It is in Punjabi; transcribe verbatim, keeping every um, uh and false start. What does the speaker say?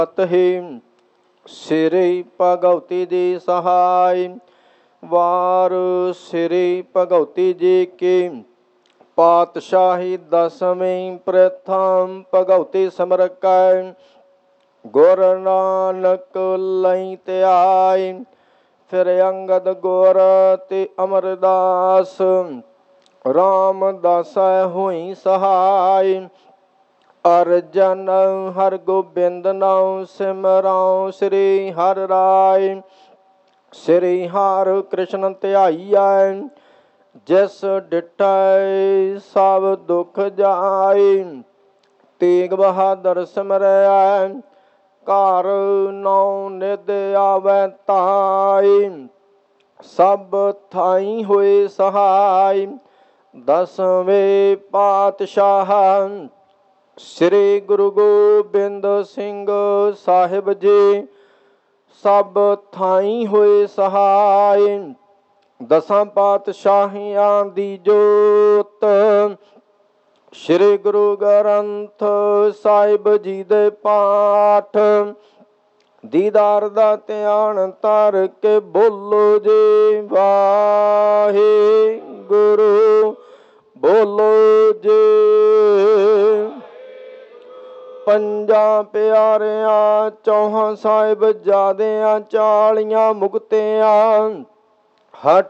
ਹੀ ਸਿਰੇ ਭਗਉਤੀ ਦੀ ਸਹਾਈ। ਵਾਰ ਸਿਰੇ ਭਗਉਤੀ ਜੀ ਕੀ ਪਾਤਸ਼ਾਹੀ ਦਸਵੀਂ ਪ੍ਰਥਮ ਭਗਉਤੀ ਸਿਮਰ ਕੈ। ਗੁਰ ਨਾਨਕ ਲਈ ਧਿਆਈ ਫਿਰ ਅੰਗਦ ਗੁਰ ਤੇ ਅਮਰਦਾਸ। ਰਾਮਦਾਸੈ ਹੋਈ ਸਹਾਈ ਅਰਜਨ ਹਰ ਗੋਬਿੰਦ ਨਾਉ ਸਿਮਰਉ ਸ੍ਰੀ ਹਰਿ ਰਾਇ। ਸ੍ਰੀ ਹਰਿ ਕ੍ਰਿਸ਼ਨ ਧਿਆਈਐ ਜਿਸ ਡਿਠੈ ਸਭ ਦੁਖ ਜਾਈ। ਤੇਗ ਬਹਾਦਰ ਸਿਮਰੈ ਘਰ ਨੌ ਨਿਧ ਆਵੈ ਧਾਈ। ਸਭ ਥਾਈ ਹੋਏ ਸਹਾਈ ਦਸਵੇਂ ਪਾਤਸ਼ਾਹ ਸ੍ਰੀ ਗੁਰੂ ਗੋਬਿੰਦ ਸਿੰਘ ਸਾਹਿਬ ਜੀ। ਸਭ ਥਾਈ ਹੋਏ ਸਹਾਈ ਦਸਾਂ ਪਾਤਸ਼ਾਹੀਆਂ ਦੀ ਜੋਤ। ਸ੍ਰੀ ਗੁਰੂ ਗ੍ਰੰਥ ਸਾਹਿਬ ਜੀ ਦੇ ਪਾਠ ਦੀਦਾਰ ਦਾ ਧਿਆਨ ਧਰ ਕੇ ਬੋਲੋ ਜੀ ਵਾਹਿਗੁਰੂ ਬੋਲੋ ਜੀ। ਪੰਜਾਂ ਪਿਆਰਿਆਂ ਚੌਹਾਂ ਸਾਹਿਬਜ਼ਾਦਿਆਂ ਚਾਲੀਆਂ ਮੁਕਤਿਆਂ ਹਟ